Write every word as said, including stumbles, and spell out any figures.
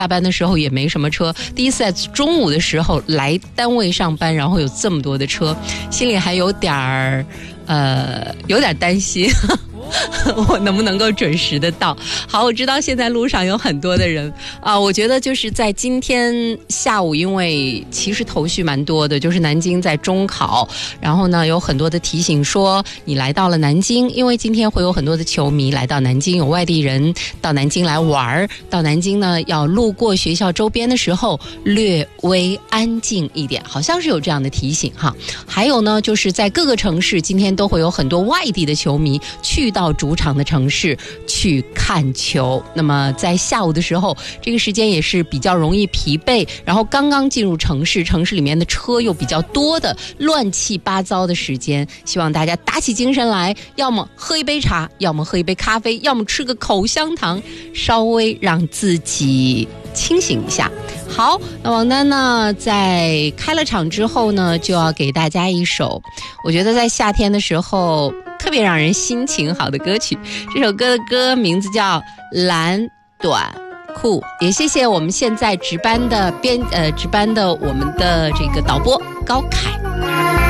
下班的时候也没什么车，第一次在中午的时候来单位上班，然后有这么多的车，心里还有点儿呃有点担心我能不能够准时的到。好，我知道现在路上有很多的人啊、呃，我觉得就是在今天下午，因为其实头绪蛮多的，就是南京在中考，然后呢有很多的提醒说你来到了南京，因为今天会有很多的球迷来到南京，有外地人到南京来玩，到南京呢要路过学校周边的时候略微安静一点，好像是有这样的提醒哈。还有呢就是在各个城市今天都会有很多外地的球迷去到到主场的城市去看球，那么在下午的时候这个时间也是比较容易疲惫，然后刚刚进入城市，城市里面的车又比较多的乱七八糟的时间，希望大家打起精神来，要么喝一杯茶，要么喝一杯咖啡，要么吃个口香糖，稍微让自己清醒一下。好，那王丹呢在开了场之后呢，就要给大家一首我觉得在夏天的时候特别让人心情好的歌曲，这首歌的歌名字叫《蓝短裤》。也谢谢我们现在值班的编呃值班的我们的这个导播高凯。